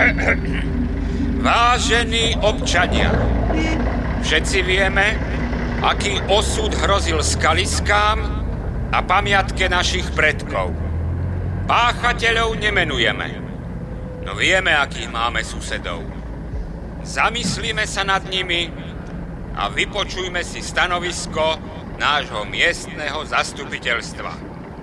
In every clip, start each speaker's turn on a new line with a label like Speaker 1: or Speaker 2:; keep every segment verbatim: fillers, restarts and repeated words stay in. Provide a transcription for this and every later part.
Speaker 1: Vážení občania, všetci vieme, aký osud hrozil skaliskám a pamiatke našich predkov. Páchateľov nemenujeme, no vieme, akých máme susedov. Zamyslíme sa nad nimi a vypočujme si stanovisko nášho miestneho zastupiteľstva.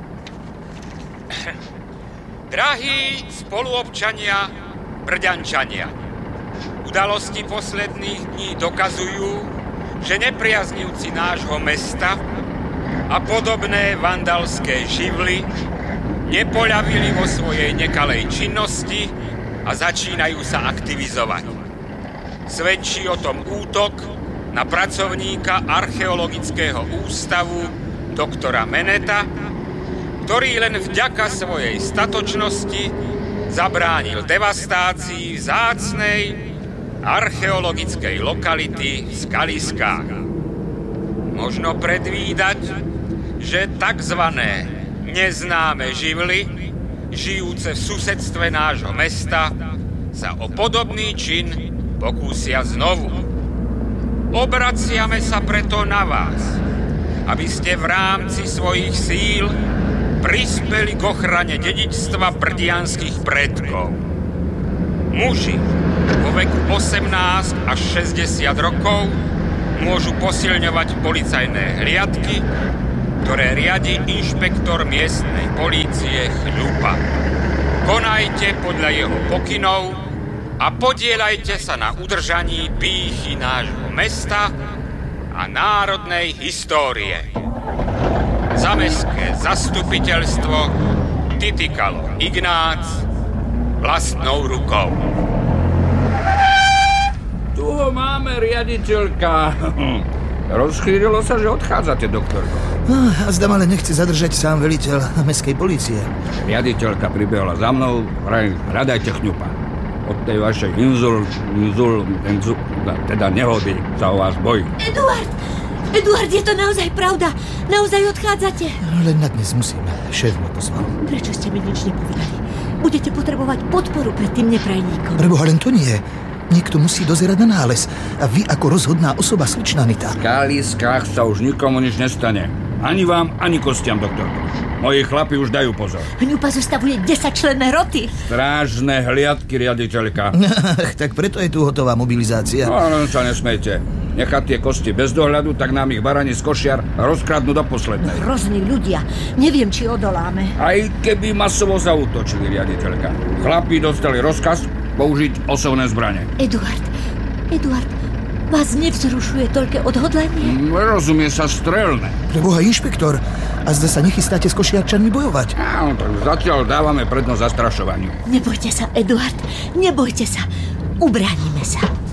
Speaker 1: Drahí spoluobčania, Brďančania, udalosti posledných dní dokazujú, že nepriaznivci nášho mesta a podobné vandalské živly nepoľavili vo svojej nekalej činnosti a začínajú sa aktivizovať. Svedčí o tom útok na pracovníka Archeologického ústavu doktora Meneta, ktorý len vďaka svojej statočnosti zabránil devastácii vzácnej archeologickej lokality v Skaliskách. Možno predvídať, že takzvané neznáme živly, žijúce v susedstve nášho mesta, sa o podobný čin pokúsia znovu. Obraciame sa preto na vás, aby ste v rámci svojich síl prispeli k ochrane dedičstva brdianskych predkov. Muži vo veku osemnásť až šesťdesiat rokov môžu posilňovať policajné hliadky, ktoré riadi inšpektor miestnej polície Chňupa. Konajte podľa jeho pokynov a podieľajte sa na udržaní pýchy nášho mesta a národnej histórie. Za mestské zastupiteľstvo Titykalo Ignác vlastnou rukou.
Speaker 2: Tu ho máme, riaditeľka. Rozchýrilo sa, že odchádzate, doktorko.
Speaker 3: A zdám, ale nechce zadržať sám veliteľ mestskej polície.
Speaker 2: Riaditeľka pribehla za mnou, vraj, hľadajte Chňupa. Od tej vašej inzul, inzul, inzul, teda nehody sa o vás bojí.
Speaker 4: Eduard! Eduard, je to naozaj pravda? Naozaj odchádzate?
Speaker 3: Len na dnes musím. Šéf ma pozval.
Speaker 4: Prečo ste mi nič nepovedali? Budete potrebovať podporu pred tým neprajníkom.
Speaker 3: Preboha, len to nie. Niekto musí dozerať na nález. A vy ako rozhodná osoba, slečná Anita.
Speaker 2: V Skaliskách sa už nikomu nič nestane. Ani vám, ani kostiam, doktorko. Moji chlapi už dajú pozor.
Speaker 4: Hňupa zostavuje desaťčlenné roty.
Speaker 2: Strážne hliadky, riaditeľka.
Speaker 3: Tak preto je tu hotová mobilizácia.
Speaker 2: No, len sa nesmejte. Nechať tie kosti bez dohľadu, tak nám ich barani z košiar rozkradnú do poslednej.
Speaker 4: Hrozní ľudia. Neviem, či odoláme.
Speaker 2: Aj keby masovo zaútočili, riaditeľka. Chlapi dostali rozkaz použiť osovné zbrane.
Speaker 4: Eduard, Eduard, vás nevzrušuje toľké odhodlanie?
Speaker 2: Rozumie sa strelné.
Speaker 3: Preboha, inšpektor, a zda sa nechystáte s košiarčanmi bojovať?
Speaker 2: Áno, tak zatiaľ dávame prednosť zastrašovaniu.
Speaker 4: Nebojte sa, Eduard, nebojte sa. Ubránime sa.